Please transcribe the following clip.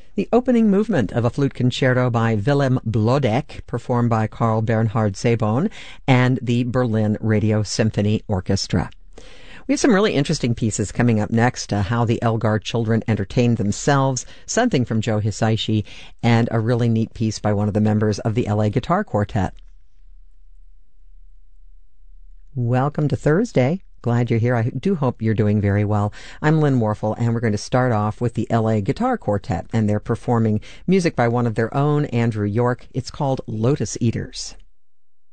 The opening movement of a flute concerto by Willem Blodeck, performed by Carl Bernhard Sabon and the Berlin Radio Symphony Orchestra. We have some really interesting pieces coming up next, how the Elgar children entertained themselves, something from Joe Hisaishi, and a really neat piece by one of the members of the LA Guitar Quartet. Welcome to Thursday. Glad you're here. I do hope you're doing very well. I'm Lynn Warfel, and we're going to start off with the LA Guitar Quartet, and they're performing music by one of their own, Andrew York. It's called Lotus Eaters.